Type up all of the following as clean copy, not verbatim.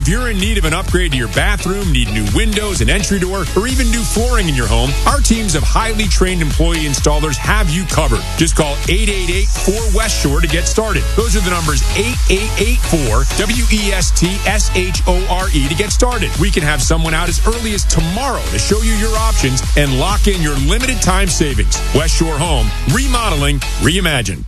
If you're in need of an upgrade to your bathroom, need new windows, an entry door, or even new flooring in your home, our teams of highly trained employee installers have you covered. Just call 888-4West Shore to get started. Those are the numbers 8884-WESTSHORE to get started. We can have someone out as early as tomorrow to show you your options and lock in your limited time savings. West Shore Home, remodeling, reimagined.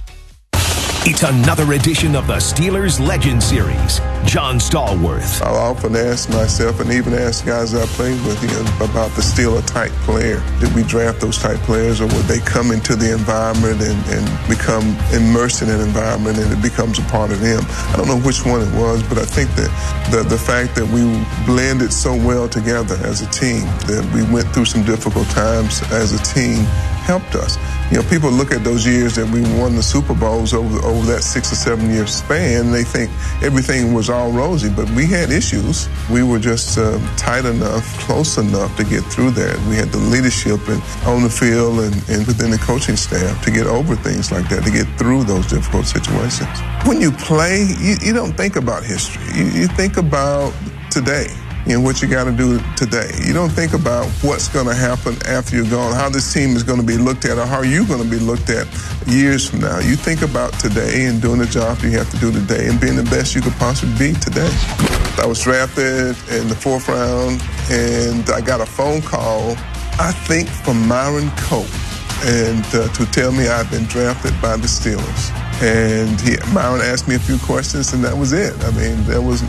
It's another edition of the Steelers Legend Series. John Stallworth. I often ask myself, and even ask guys I played with, about the Steeler-type player. Did we draft those type players, or would they come into the environment and become immersed in an environment and it becomes a part of them? I don't know which one it was, but I think that the fact that we blended so well together as a team, that we went through some difficult times as a team, helped us. People look at those years that we won the Super Bowls over that 6 or 7 year span, and they think everything was all rosy, but we had issues. We were just tight enough, close enough to get through that. We had the leadership on the field and within the coaching staff to get over things like that, to get through those difficult situations. When you play, you don't think about history. You think about today. What you got to do today. You don't think about what's going to happen after you're gone, how this team is going to be looked at, or how you're going to be looked at years from now. You think about today and doing the job you have to do today and being the best you could possibly be today. I was drafted in the 4th round, and I got a phone call, I think, from Myron Cope, and to tell me I'd been drafted by the Steelers. And Myron asked me a few questions, and that was it. I mean, there was,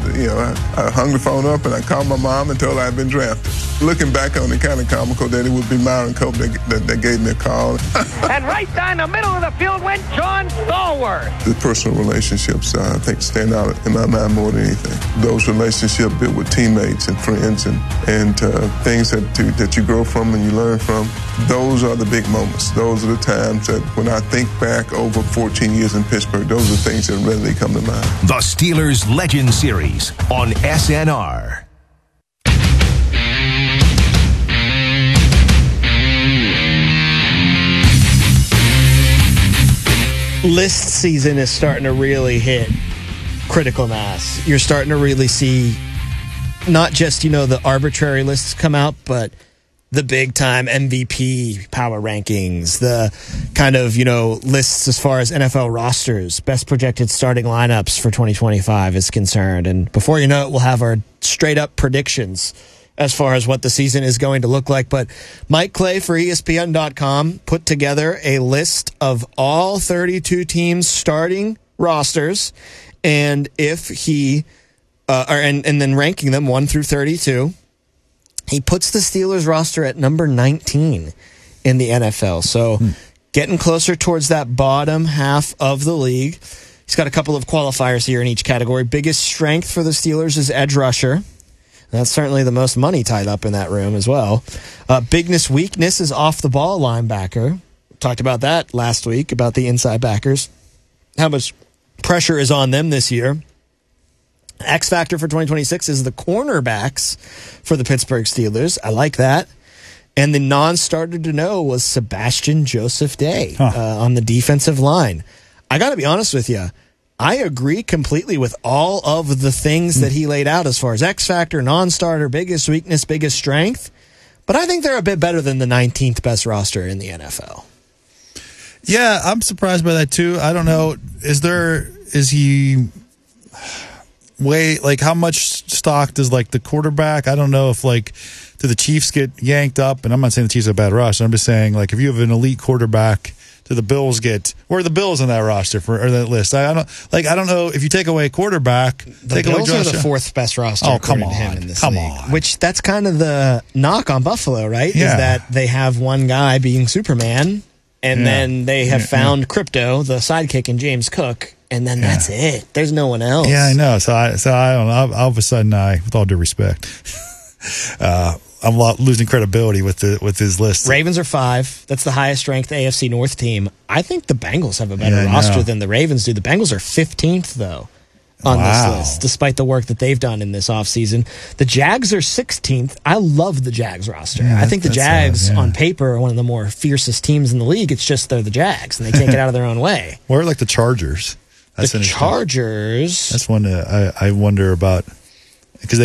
I hung the phone up, and I called my mom and told her I'd been drafted. Looking back on it, kind of comical that it would be Myron Cope that gave me a call. And right down the middle of the field went John Stallworth. The personal relationships, I think, stand out in my mind more than anything. Those relationships built with teammates and friends and things that you grow from and you learn from, those are the big moments. Those are the times that when I think back over 14 years in Pittsburgh, those are things that readily come to mind. The Steelers Legend Series on SNR. List season is starting to really hit critical mass. You're starting to really see not just, the arbitrary lists come out, but the big-time MVP power rankings, the kind of, lists as far as NFL rosters, best projected starting lineups for 2025 is concerned. And before you know it, we'll have our straight-up predictions as far as what the season is going to look like. But Mike Clay for ESPN.com put together a list of all 32 teams' starting rosters, and if he, and then ranking them 1 through 32. He puts the Steelers roster at number 19 in the NFL. So getting closer towards that bottom half of the league. He's got a couple of qualifiers here in each category. Biggest strength for the Steelers is edge rusher. That's certainly the most money tied up in that room as well. Biggest weakness is off the ball linebacker. Talked about that last week, about the inside backers. How much pressure is on them this year. X factor for 2026 is the cornerbacks for the Pittsburgh Steelers. I like that. And the non-starter to know was Sebastian Joseph Day on the defensive line. I got to be honest with you. I agree completely with all of the things that he laid out as far as X factor, non-starter, biggest weakness, biggest strength. But I think they're a bit better than the 19th best roster in the NFL. Yeah, I'm surprised by that too. I don't know. Is he how much stock does the quarterback? I don't know if do the Chiefs get yanked up? And I'm not saying the Chiefs have a bad roster. I'm just saying if you have an elite quarterback, do the Bills where are the Bills on that roster or that list? I don't know if you take away a quarterback. The Bills are the 4th best roster. Oh, come on. In this league, which that's kind of the knock on Buffalo, right? Yeah. Is that they have one guy being Superman, and then they have found Crypto, the sidekick, in James Cook. And then that's it. There's no one else. Yeah, I know. So I don't know. All of a sudden, with all due respect, I'm losing credibility with his list. Ravens are 5. That's the highest ranked AFC North team. I think the Bengals have a better roster than the Ravens do. The Bengals are 15th, though, on this list, despite the work that they've done in this offseason. The Jags are 16th. I love the Jags roster. I think the Jags, on paper, are one of the more fiercest teams in the league. It's just they're the Jags, and they can't get out of their own way. Or the Chargers. The Chargers. That's one I wonder about.